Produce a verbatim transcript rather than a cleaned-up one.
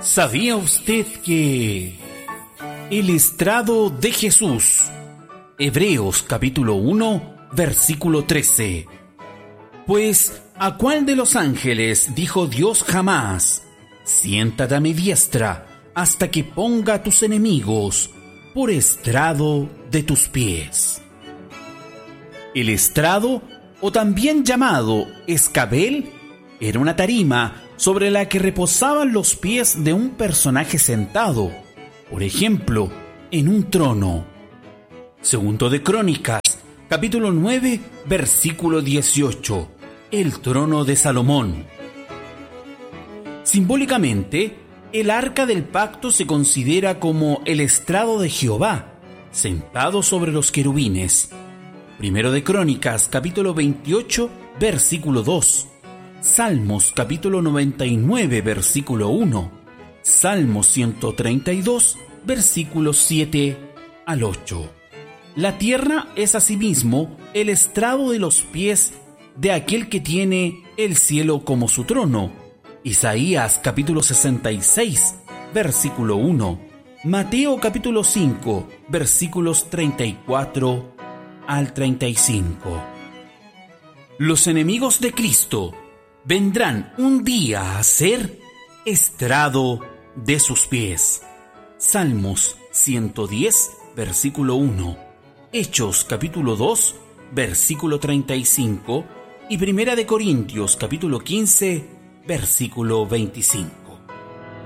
¿Sabía usted que el estrado de Jesús, Hebreos capítulo uno, versículo trece? Pues, ¿a cuál de los ángeles dijo Dios jamás: siéntate a mi diestra hasta que ponga a tus enemigos por estrado de tus pies? El estrado, o también llamado escabel, era una tarima sobre la que reposaban los pies de un personaje sentado, por ejemplo, en un trono. Segundo de Crónicas, capítulo nueve, versículo dieciocho. El trono de Salomón. Simbólicamente, el arca del pacto se considera como el estrado de Jehová, sentado sobre los querubines. Primero de Crónicas, capítulo veintiocho, versículo dos. Salmos, capítulo noventa y nueve, versículo uno. Salmos ciento treinta y dos, versículos siete al ocho. La tierra es asimismo el estrado de los pies de aquel que tiene el cielo como su trono. Isaías, capítulo sesenta y seis, versículo uno. Mateo, capítulo cinco, versículos treinta y cuatro al treinta y cinco. Los enemigos de Cristo vendrán un día a ser estrado de sus pies. Salmos ciento diez, versículo uno. Hechos, capítulo dos, versículo treinta y cinco. Y Primera de Corintios, capítulo quince, versículo veinticinco.